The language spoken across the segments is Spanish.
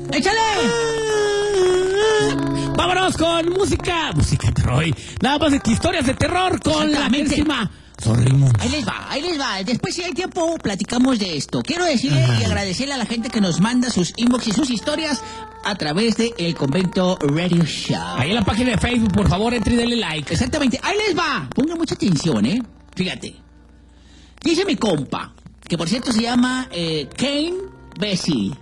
¡Échale! Vámonos con música de terror. Nada más de historias de terror con la máxima. Ahí les va. Después, si hay tiempo, platicamos de esto. Quiero decirle y agradecerle a la gente que nos manda sus inbox y sus historias a través de El Convento Radio Show. Ahí en la página de Facebook, por favor, entre y denle like. Exactamente, ahí les va. Pongan mucha atención, Fíjate. Dice mi compa, que por cierto se llama Kane Bessie.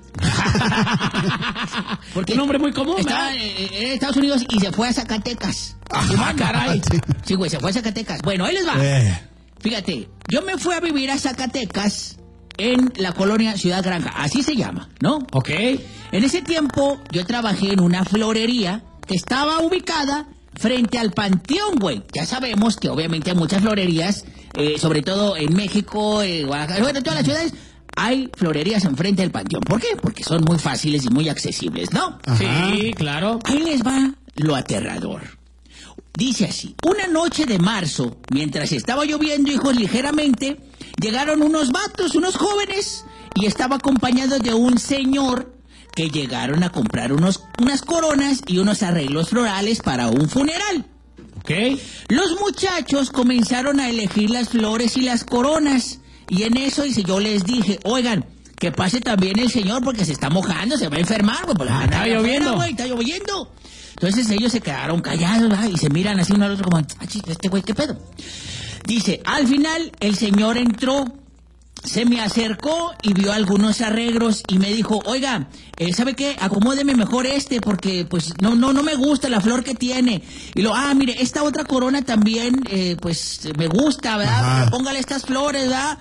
Porque un nombre muy común. Estaba en Estados Unidos y se fue a Zacatecas. Caray. Sí, güey, se fue a Zacatecas. Bueno, ahí les va. Fíjate, yo me fui a vivir a Zacatecas en la colonia Ciudad Granja. Así se llama, ¿no? Ok. En ese tiempo yo trabajé en una florería que estaba ubicada frente al Panteón, güey. Ya sabemos que obviamente hay muchas florerías, sobre todo en México, Guadalajara, bueno, en todas las ciudades hay florerías enfrente del Panteón. ¿Por qué? Porque son muy fáciles y muy accesibles, ¿no? Ajá. Sí, claro. Ahí les va lo aterrador. Dice así: una noche de marzo, mientras estaba lloviendo, hijos, ligeramente, llegaron unos vatos, unos jóvenes, y estaba acompañado de un señor que llegaron a comprar unas coronas y unos arreglos florales para un funeral. Ok. Los muchachos comenzaron a elegir las flores y las coronas, y en eso yo les dije, oigan, que pase también el señor porque se está mojando, se va a enfermar, güey, pues está lloviendo. Güey, está lloviendo. Entonces ellos se quedaron callados, ¿verdad? Y se miran así uno al otro como, este güey, ¿qué pedo? Dice, al final el señor entró, se me acercó y vio algunos arreglos y me dijo, oiga, ¿sabe qué? Acomódeme mejor porque pues no me gusta la flor que tiene. Y mire, esta otra corona también, pues me gusta, ¿verdad? Pero póngale estas flores, ¿verdad?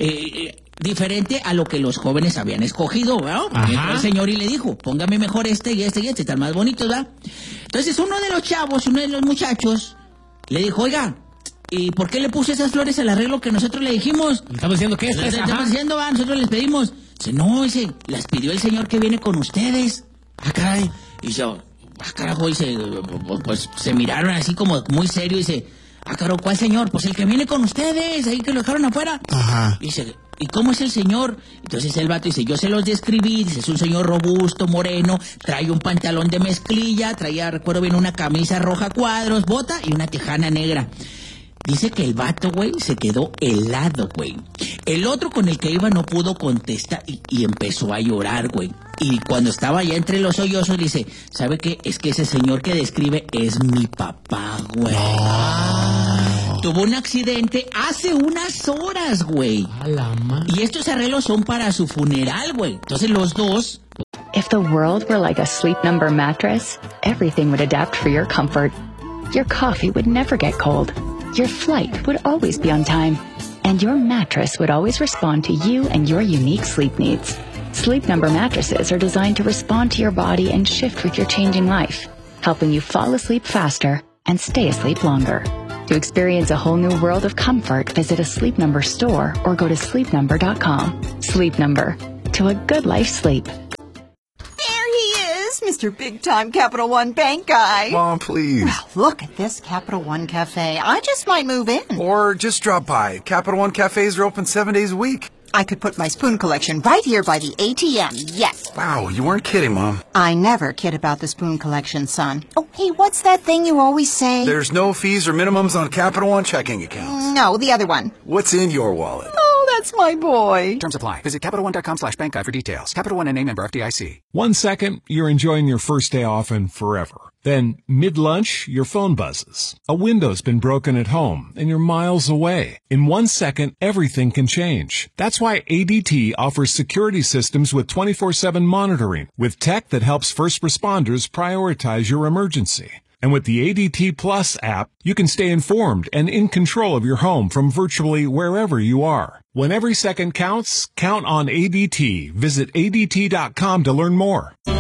Diferente a lo que los jóvenes habían escogido, ¿verdad? Entró el señor y le dijo, póngame mejor este y este y este, están más bonitos, ¿verdad? Entonces uno de los chavos, uno de los muchachos, le dijo, oiga, ¿y por qué le puse esas flores al arreglo que nosotros le dijimos? Le estamos diciendo que estamos diciendo, nosotros les pedimos. Dice, no, las pidió el señor que viene con ustedes. Caray. Y yo, carajo, dice, pues se miraron así como muy serio y dice, carajo, ¿cuál señor? Pues el que viene con ustedes, ahí que lo dejaron afuera. Ajá. Y dice, ¿y cómo es el señor? Entonces el vato dice, yo se los describí, dice, es un señor robusto, moreno, trae un pantalón de mezclilla, traía, recuerdo bien, una camisa roja a cuadros, bota y una tejana negra. Dice que el vato, güey, se quedó helado, güey. El otro con el que iba no pudo contestar y empezó a llorar, güey. Y cuando estaba ya entre los sollozos, dice, ¿sabe qué? Es que ese señor que describe es mi papá, güey. Tuvo un accidente hace unas horas, güey. Y estos arreglos son para su funeral, güey. Entonces los dos... If the world were like a Sleep Number mattress, everything would adapt for your comfort. Your coffee would never get cold. Your flight would always be on time. And your mattress would always respond to you and your unique sleep needs. Sleep Number mattresses are designed to respond to your body and shift with your changing life, helping you fall asleep faster and stay asleep longer. To experience a whole new world of comfort, visit a Sleep Number store or go to sleepnumber.com. Sleep Number. To a good life sleep. Mr. Big-Time Capital One Bank guy. Mom, please. Well, look at this Capital One Cafe. I just might move in. Or just drop by. Capital One Cafes are open 7 days a week. I could put my spoon collection right here by the ATM, yes. Wow, you weren't kidding, Mom. I never kid about the spoon collection, son. Oh, hey, what's that thing you always say? There's no fees or minimums on Capital One checking accounts. No, the other one. What's in your wallet? Oh, that's my boy. Terms apply. Visit CapitalOne.com/bank guide for details. Capital One and name member FDIC. 1 second, you're enjoying your first day off and forever. Then, mid-lunch, your phone buzzes. A window's been broken at home, and you're miles away. In 1 second, everything can change. That's why ADT offers security systems with 24/7 monitoring, with tech that helps first responders prioritize your emergency. And with the ADT Plus app, you can stay informed and in control of your home from virtually wherever you are. When every second counts, count on ADT. Visit ADT.com to learn more.